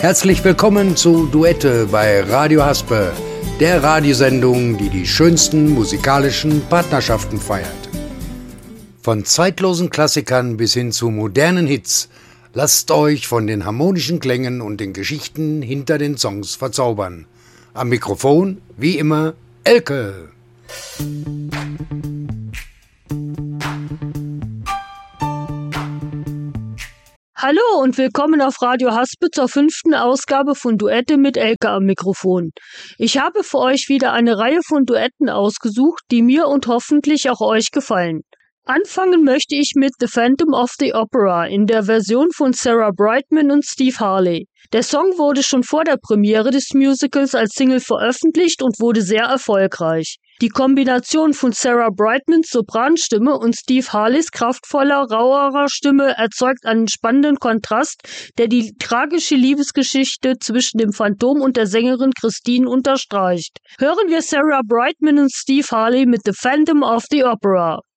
Herzlich willkommen zu Duette bei Radio Haspe, der Radiosendung, die die schönsten musikalischen Partnerschaften feiert. Von zeitlosen Klassikern bis hin zu modernen Hits, lasst euch von den harmonischen Klängen und den Geschichten hinter den Songs verzaubern. Am Mikrofon, wie immer, Elke. Hallo und willkommen auf Radio Haspe zur 5. Ausgabe von Duette mit Elke am Mikrofon. Ich habe für euch wieder eine Reihe von Duetten ausgesucht, die mir und hoffentlich auch euch gefallen. Anfangen möchte ich mit The Phantom of the Opera in der Version von Sarah Brightman und Steve Harley. Der Song wurde schon vor der Premiere des Musicals als Single veröffentlicht und wurde sehr erfolgreich. Die Kombination von Sarah Brightmans Sopranstimme und Steve Harleys kraftvoller, rauerer Stimme erzeugt einen spannenden Kontrast, der die tragische Liebesgeschichte zwischen dem Phantom und der Sängerin Christine unterstreicht. Hören wir Sarah Brightman und Steve Harley mit The Phantom of the Opera.